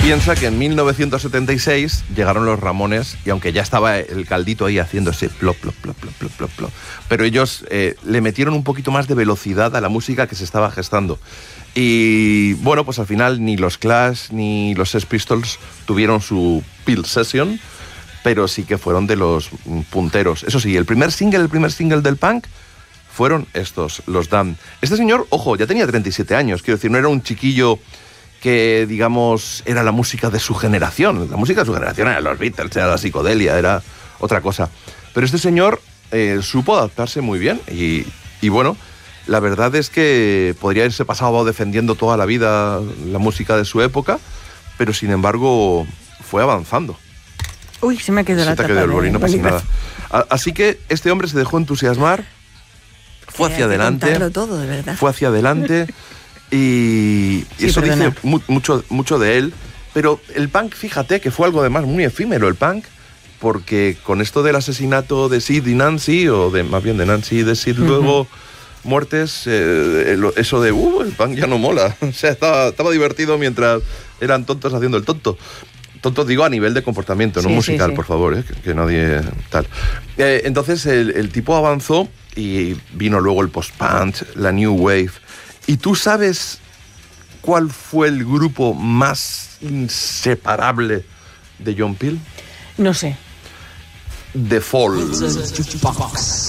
Piensa que en 1976 llegaron los Ramones y aunque ya estaba el caldito ahí haciéndose plop, plop, plop, plop, plop, plop, plop, pero ellos le metieron un poquito más de velocidad a la música que se estaba gestando. Y bueno, pues al final ni los Clash ni los Sex Pistols tuvieron su Peel Session, pero sí que fueron de los punteros. Eso sí, el primer single del punk fueron estos, los Damned. Este señor, ojo, ya tenía 37 años, quiero decir, no era un chiquillo que, digamos, era la música de su generación. La música de su generación era los Beatles, era la psicodelia, era otra cosa. Pero este señor supo adaptarse muy bien y bueno, la verdad es que podría haberse pasado defendiendo toda la vida la música de su época, pero sin embargo fue avanzando. Uy, se me ha quedado la tapa. Se te ha quedado el boli, no pasa nada. Así que este hombre se dejó entusiasmar, fue hacia adelante. Todo, de verdad. Fue hacia adelante. Y sí, eso perdona. Dice mucho de él. Pero el punk, fíjate que fue algo además muy efímero el punk, porque con esto del asesinato de Sid y Nancy, más bien de Nancy y de Sid, luego muertes, eso de el punk ya no mola. O sea, estaba divertido mientras eran tontos haciendo el tonto. Tontos digo a nivel de comportamiento, no musical, por favor, que nadie tal. Entonces el tipo avanzó y vino luego el post-punk, la New Wave. ¿Y tú sabes cuál fue el grupo más inseparable de John Peel? No sé. The Fall.